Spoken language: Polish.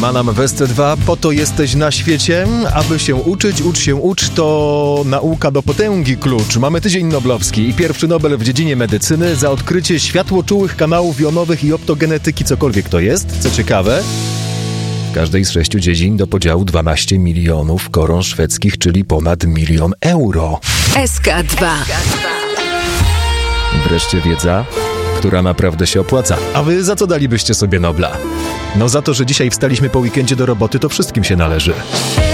Manam w SC2. Po to jesteś na świecie, aby się uczyć. Ucz, to nauka do potęgi klucz. Mamy tydzień noblowski i pierwszy Nobel w dziedzinie medycyny za odkrycie światłoczułych kanałów jonowych i optogenetyki, cokolwiek to jest. Co ciekawe, w każdej z 6 dziedzin do podziału 12 milionów koron szwedzkich, czyli ponad 1 000 000 euro. SK2. Wreszcie wiedza, która naprawdę się opłaca. A wy za co dalibyście sobie Nobla? No za to, że dzisiaj wstaliśmy po weekendzie do roboty, to wszystkim się należy.